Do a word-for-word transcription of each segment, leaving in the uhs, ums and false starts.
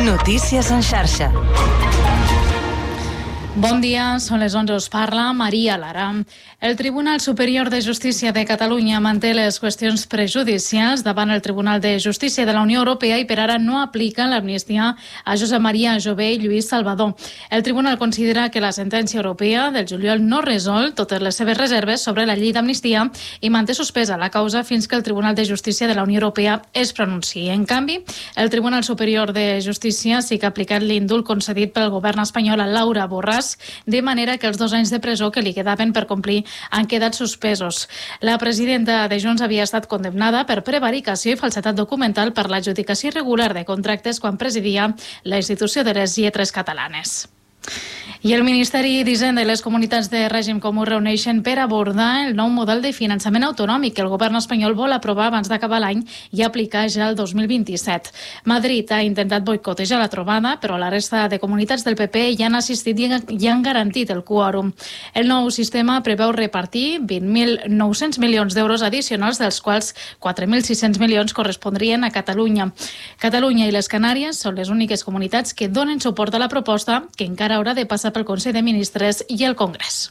Notícies en xarxa. Bon dia, són les onze, us parla Maria Lara. El Tribunal Superior de Justícia de Catalunya manté les qüestions prejudicials davant el Tribunal de Justícia de la Unió Europea i per ara no aplica l'amnistia a Josep Maria Jové i Lluís Salvador. El Tribunal considera que la sentència europea del juliol no resol totes les seves reserves sobre la llei d'amnistia i manté suspesa la causa fins que el Tribunal de Justícia de la Unió Europea es pronunciï. En canvi, el Tribunal Superior de Justícia sí que ha aplicat l'indult concedit pel govern espanyol a Laura Borràs, de manera que els dos anys de presó que li quedaven per complir han quedat suspesos. La presidenta de Junts havia estat condemnada per prevaricació i falsedat documental per l'adjudicació irregular de contractes quan presidia la institució de les lletres catalanes. I el Ministeri d'Hisenda i les comunitats de règim comú reuneixen per abordar el nou model de finançament autonòmic que el govern espanyol vol aprovar abans d'acabar l'any i aplicar ja el dos mil vint-i-set. Madrid ha intentat boicotejar la trobada, però la resta de comunitats del P P ja han assistit i han garantit el quòrum. El nou sistema preveu repartir vint mil nou-cents milions d'euros addicionals, dels quals quatre mil sis-cents milions correspondrien a Catalunya. Catalunya i les Canàries són les úniques comunitats que donen suport a la proposta, que encara haurà de passar pel Consell de Ministres i el Congrés.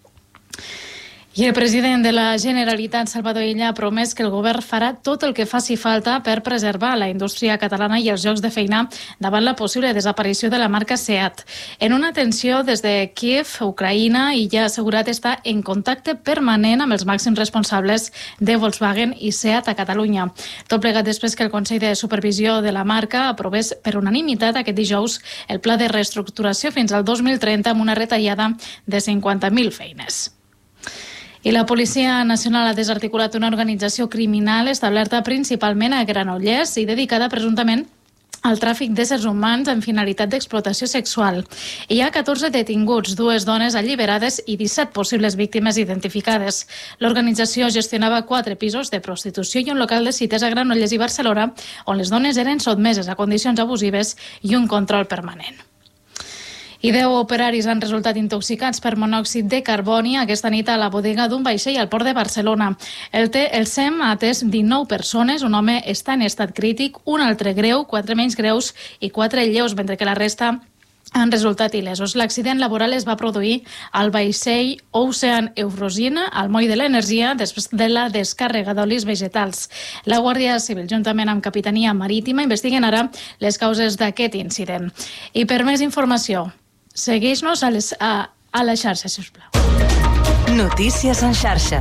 I el president de la Generalitat, Salvador Illa, ha promès que el govern farà tot el que faci falta per preservar la indústria catalana i els llocs de feina davant la possible desaparició de la marca SEAT. En una atenció des de Kiev, Ucraïna, Illa ha assegurat estar en contacte permanent amb els màxims responsables de Volkswagen i SEAT a Catalunya. Tot plegat després que el Consell de Supervisió de la marca aprovés per unanimitat aquest dijous el pla de reestructuració fins al dos mil trenta amb una retallada de cinquanta mil feines. I la Policia Nacional ha desarticulat una organització criminal establerta principalment a Granollers i dedicada presumptament al tràfic d'éssers humans amb finalitat d'explotació sexual. Hi ha catorze detinguts, dues dones alliberades i disset possibles víctimes identificades. L'organització gestionava quatre pisos de prostitució i un local de cites a Granollers i Barcelona, on les dones eren sotmeses a condicions abusives i un control permanent. I deu operaris han resultat intoxicats per monòxid de carboni aquesta nit a la bodega d'un vaixell al port de Barcelona. El, te, el S E M ha atès dinou persones, un home està en estat crític, un altre greu, quatre menys greus i quatre lleus, mentre que la resta han resultat il·lesos. L'accident laboral es va produir al vaixell Ocean Eurozina, al moll de l'energia, després de la descàrrega d'olis vegetals. La Guàrdia Civil, juntament amb Capitania Marítima, investiguen ara les causes d'aquest incident. I per més informació, segueix-nos a, les, a, a la xarxa, si us plau. Notícies en xarxa.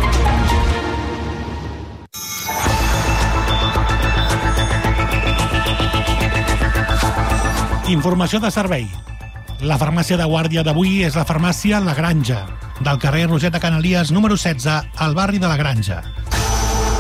Informació de servei. La farmàcia de guàrdia d'avui és la farmàcia La Granja, del carrer Roger de Canalies número setze, al barri de La Granja.